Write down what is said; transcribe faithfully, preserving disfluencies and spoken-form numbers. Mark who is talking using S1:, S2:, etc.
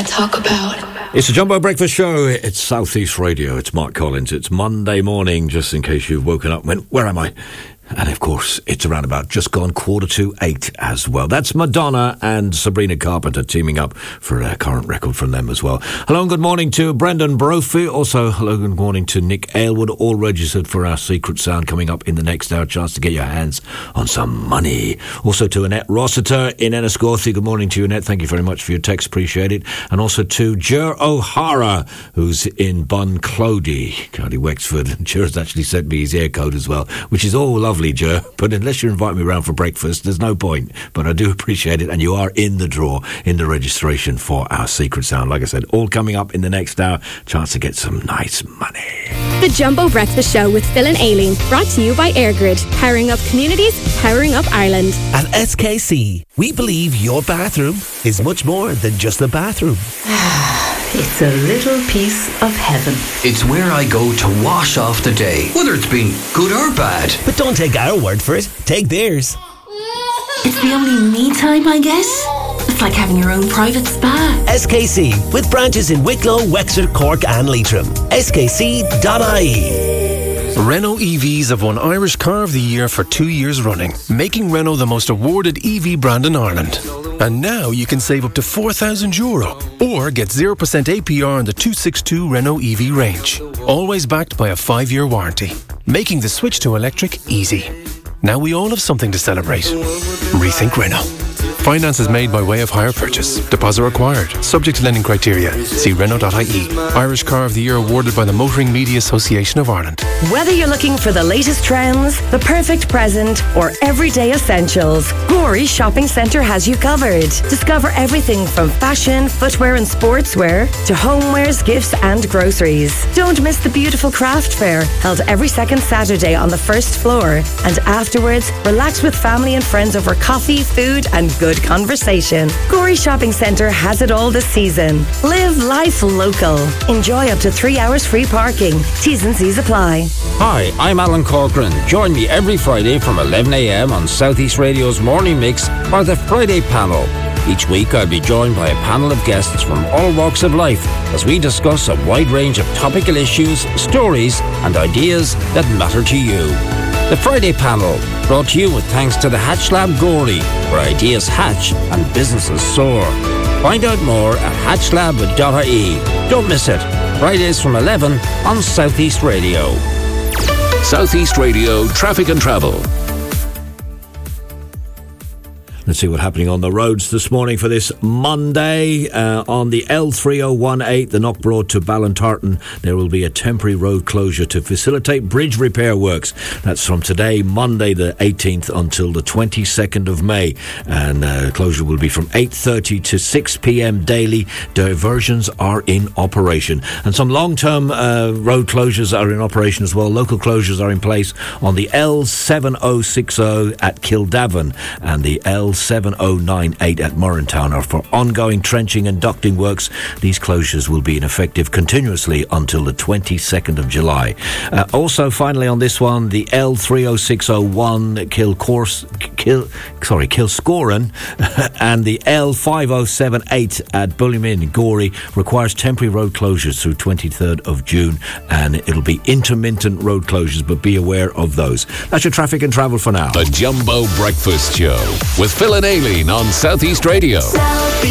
S1: to talk about.
S2: It's the Jumbo Breakfast Show. It's Southeast Radio. It's Mark Collins. It's Monday morning, just in case you've woken up and went, where am I? And, of course, it's around about just gone quarter to eight as well. That's Madonna and Sabrina Carpenter teaming up for a current record from them as well. Hello and good morning to Brendan Brophy. Also, hello and good morning to Nick Aylward, all registered for our Secret Sound coming up in the next hour. Chance to get your hands on some money. Also to Annette Rossiter in Enniscorthy. Good morning to you, Annette. Thank you very much for your text. Appreciate it. And also to Ger O'Hara, who's in Bunclody, County Wexford. Ger's actually sent me his air code as well, which is all lovely. Ger, but unless you invite me round for breakfast, there's no point. But I do appreciate it, and you are in the draw, in the registration for our Secret Sound. Like I said, all coming up in the next hour. Chance to get some nice money.
S3: The Jumbo Breakfast Show with Phil and Aileen, brought to you by Airgrid, powering up communities, powering up Ireland.
S4: At S K C, we believe your bathroom is much more than just a bathroom.
S5: It's a little piece of heaven.
S6: It's where I go to wash off the day, whether it's been good or bad.
S4: But don't take our word for it. Take theirs.
S5: It's the only me time, I guess. It's like having your own private spa.
S4: S K C, with branches in Wicklow, Wexford, Cork and Leitrim. S K C dot I E.
S7: Renault E Vs have won Irish Car of the Year for two years running, making Renault the most awarded E V brand in Ireland. And now you can save up to four thousand euro or get zero percent A P R on the two sixty-two Renault E V range. Always backed by a five-year warranty, making the switch to electric easy. Now we all have something to celebrate. Rethink Renault. Finance is made by way of hire purchase. Deposit required. Subject to lending criteria. See Renault dot I E. Irish Car of the Year awarded by the Motoring Media Association of Ireland.
S8: Whether you're looking for the latest trends, the perfect present, or everyday essentials, Gorey Shopping Centre has you covered. Discover everything from fashion, footwear and sportswear to homewares, gifts and groceries. Don't miss the beautiful craft fair held every second Saturday on the first floor. And afterwards, relax with family and friends over coffee, food and good conversation. Gorey Shopping Centre has it all this season. Live life local. Enjoy up to three hours free parking. T's and C's apply.
S9: Hi, I'm Alan Corcoran. Join me every Friday from eleven a m on Southeast Radio's Morning Mix for the Friday Panel. Each week I'll be joined by a panel of guests from all walks of life as we discuss a wide range of topical issues, stories and ideas that matter to you. The Friday Panel, brought to you with thanks to the Hatch Lab Gorey, where ideas hatch and businesses soar. Find out more at hatch lab dot I E. Don't miss it. Fridays from eleven on Southeast Radio.
S10: Southeast Radio Traffic and Travel.
S2: Let's see what's happening on the roads this morning for this Monday. Uh, on the L three oh one eight, the Knockbroad to Ballintartan, there will be a temporary road closure to facilitate bridge repair works. That's from today, Monday the eighteenth, until the twenty-second of May. And uh, closure will be from eight thirty to six p m daily. Diversions are in operation. And some long-term uh, road closures are in operation as well. Local closures are in place on the L seven oh six oh at Kildavin and the L seven oh nine eight at Morantown are for ongoing trenching and ducting works. These closures will be in effective continuously until the twenty-second of July. Uh, also, finally on this one, the L three oh six oh one Kilcourse, Kil, sorry, Kilscoran and the L five oh seven eight at Bullymin, Gorey requires temporary road closures through twenty-third of June, and it'll be intermittent road closures, but be aware of those. That's your traffic and travel for now.
S10: The Jumbo Breakfast Show with Phil and Aileen on Southeast Radio.